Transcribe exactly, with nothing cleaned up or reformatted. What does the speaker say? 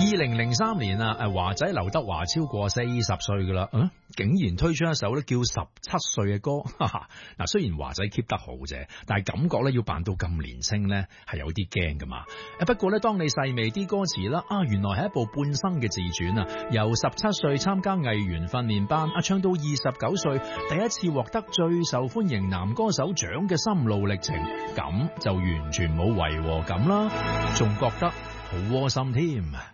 二零零三年啊，誒華仔劉德華超過四十歲噶啦，嗯，竟然推出一首咧叫十七歲嘅歌，哈哈！嗱，雖然華仔 keep 得好啫，但係感覺咧要扮到咁年輕咧係有啲驚噶嘛。誒不過咧，當你細微啲歌詞啦，啊原來係一部半生嘅自傳啊，由十七歲參加藝員訓練班，啊唱到二十九歲，第一次獲得最受歡迎男歌手獎嘅心路歷程，咁就完全冇違和感啦，仲覺得好窩心添。